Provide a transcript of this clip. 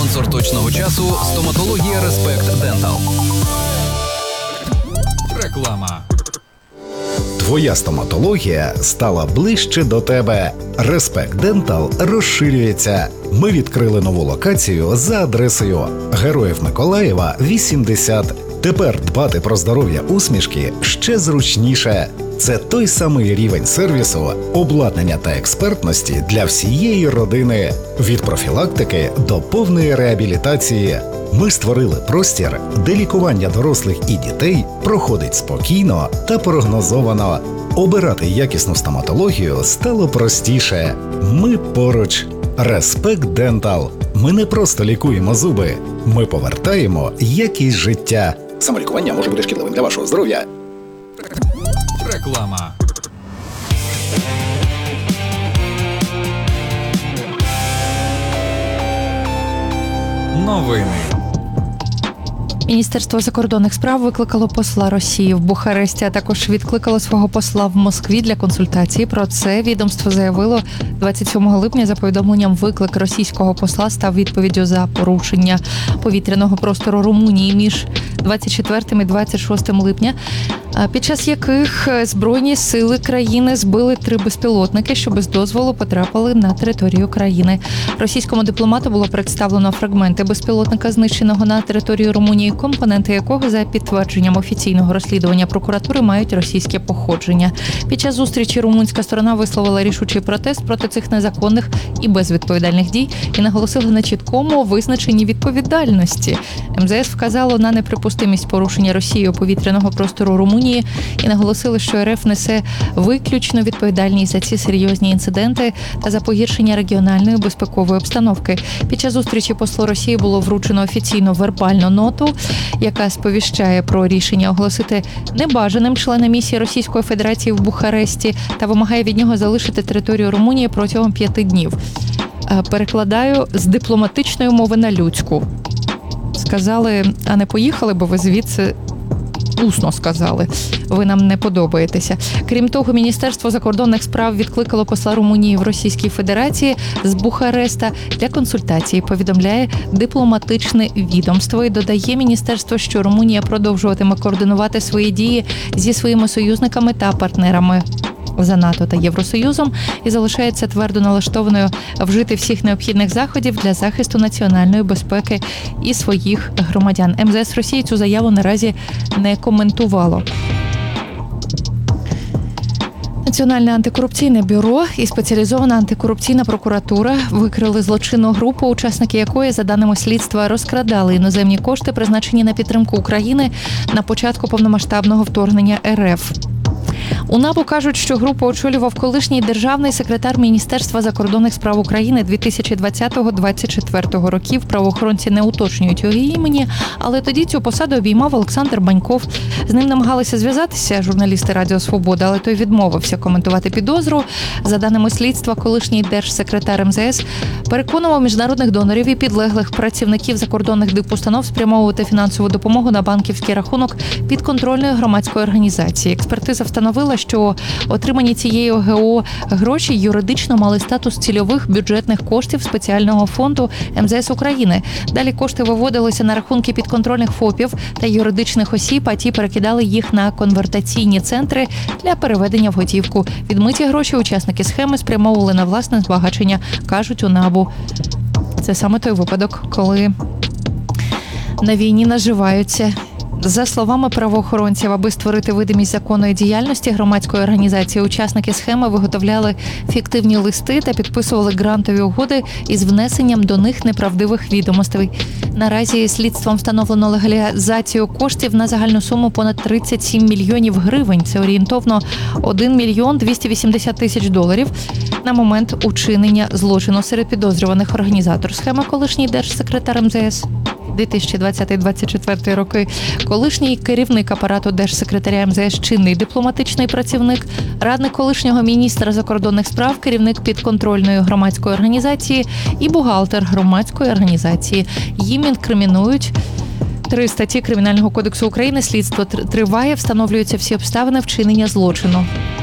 Спонсор точного часу – стоматологія Респект Дентал. Реклама. Твоя стоматологія стала ближче до тебе. Респект Дентал розширюється. Ми відкрили нову локацію за адресою Героїв Миколаєва, 80. Тепер дбати про здоров'я усмішки ще зручніше. Це той самий рівень сервісу, обладнання та експертності для всієї родини. Від профілактики до повної реабілітації. Ми створили простір, де лікування дорослих і дітей проходить спокійно та прогнозовано. Обирати якісну стоматологію стало простіше. Ми поруч. Респект Дентал. Ми не просто лікуємо зуби, ми повертаємо якість життя. Самолікування може бути шкідливим для вашого здоров'я. Реклама. Новини. Міністерство закордонних справ викликало посла Росії в Бухаресті, а також відкликало свого посла в Москві для консультацій. Про це відомство заявило 27 липня за повідомленням. Виклик російського посла став відповіддю за порушення повітряного простору Румунії між 24 і 26 липня, під час яких Збройні сили країни збили 3 безпілотники, що без дозволу потрапили на територію країни. Російському дипломату було представлено фрагменти безпілотника, знищеного на території Румунії, компоненти якого, за підтвердженням офіційного розслідування прокуратури, мають російське походження. Під час зустрічі румунська сторона висловила рішучий протест проти цих незаконних і безвідповідальних дій і наголосила на чіткому визначенні відповідальності. МЗС вказало на неприпустимість порушення Росією повітряного простору Румунії і наголосили, що РФ несе виключно відповідальність за ці серйозні інциденти та за погіршення регіональної безпекової обстановки. Під час зустрічі послу Росії було вручено офіційно вербальну ноту, яка сповіщає про рішення оголосити небажаним члена місії Російської Федерації в Бухаресті та вимагає від нього залишити територію Румунії протягом 5 днів. Перекладаю з дипломатичної мови на людську. Сказали, а не поїхали, бо ви звідси. Усно сказали, ви нам не подобаєтеся. Крім того, Міністерство закордонних справ відкликало посла Румунії в Російській Федерації з Бухареста для консультації, повідомляє дипломатичне відомство і додає міністерство, що Румунія продовжуватиме координувати свої дії зі своїми союзниками та партнерами за НАТО та Євросоюзом і залишається твердо налаштованою вжити всіх необхідних заходів для захисту національної безпеки і своїх громадян. МЗС Росії цю заяву наразі не коментувало. Національне антикорупційне бюро і спеціалізована антикорупційна прокуратура викрили злочинну групу, учасники якої, за даними слідства, розкрадали іноземні кошти, призначені на підтримку України на початку повномасштабного вторгнення РФ. У НАБУ кажуть, що групу очолював колишній державний секретар Міністерства закордонних справ України 2020-2024 років. Правоохоронці не уточнюють його імені, але тоді цю посаду обіймав Олександр Баньков. З ним намагалися зв'язатися журналісти Радіо Свобода, але той відмовився коментувати підозру. За даними слідства, колишній держсекретар МЗС переконував міжнародних донорів і підлеглих працівників закордонних дипустанов спрямовувати фінансову допомогу на банківський рахунок підконтрольної громадської організації. Експертиза встановила, що отримані цією ГО гроші юридично мали статус цільових бюджетних коштів спеціального фонду МЗС України. Далі кошти виводилися на рахунки підконтрольних ФОПів та юридичних осіб, а ті перекидали їх на конвертаційні центри для переведення в готівку. Відмиті гроші учасники схеми спрямовували на власне збагачення, кажуть у НАБУ. Це саме той випадок, коли на війні наживаються. За словами правоохоронців, аби створити видимість законної діяльності громадської організації, учасники схеми виготовляли фіктивні листи та підписували грантові угоди із внесенням до них неправдивих відомостей. Наразі слідством встановлено легалізацію коштів на загальну суму понад 37 мільйонів гривень. Це орієнтовно 1 мільйон 280 тисяч доларів на момент учинення злочину. Серед підозрюваних організатор схеми колишній держсекретар МЗС 2020-2024 роки, колишній керівник апарату держсекретаря МЗС, чинний дипломатичний працівник, радник колишнього міністра закордонних справ, керівник підконтрольної громадської організації і бухгалтер громадської організації. Їм інкримінують 3 статті Кримінального кодексу України. Слідство триває, встановлюються всі обставини вчинення злочину.